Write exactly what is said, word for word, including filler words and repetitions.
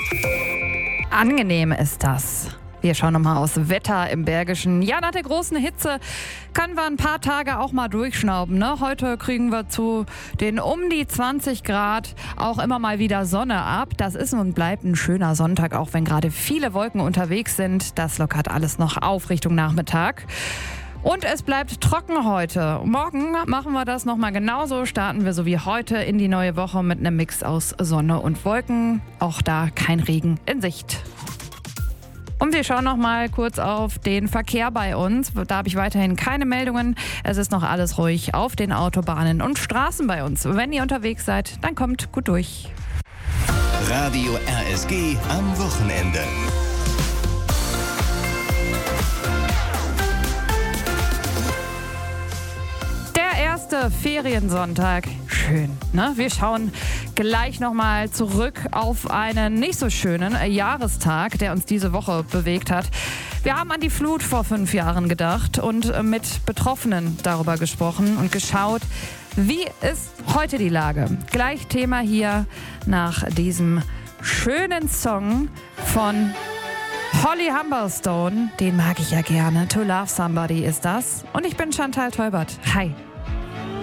Angenehm ist das. Wir schauen nochmal aufs Wetter im Bergischen. Ja, nach der großen Hitze können wir ein paar Tage auch mal durchschnauben. Ne? Heute kriegen wir zu den um die zwanzig Grad auch immer mal wieder Sonne ab. Das ist und bleibt ein schöner Sonntag, auch wenn gerade viele Wolken unterwegs sind. Das lockert alles noch auf Richtung Nachmittag. Und es bleibt trocken heute. Morgen machen wir das nochmal genauso. Starten wir so wie heute in die neue Woche mit einem Mix aus Sonne und Wolken. Auch da kein Regen in Sicht. Und wir schauen noch mal kurz auf den Verkehr bei uns. Da habe ich weiterhin keine Meldungen. Es ist noch alles ruhig auf den Autobahnen und Straßen bei uns. Wenn ihr unterwegs seid, dann kommt gut durch. Radio R S G am Wochenende. Erste Feriensonntag. Schön, ne? Wir schauen gleich nochmal zurück auf einen nicht so schönen Jahrestag, der uns diese Woche bewegt hat. Wir haben an die Flut vor fünf Jahren gedacht und mit Betroffenen darüber gesprochen und geschaut, wie ist heute die Lage. Gleich Thema hier nach diesem schönen Song von Holly Humberstone. Den mag ich ja gerne. To Love Somebody ist das. Und ich bin Chantal Teubert. Hi.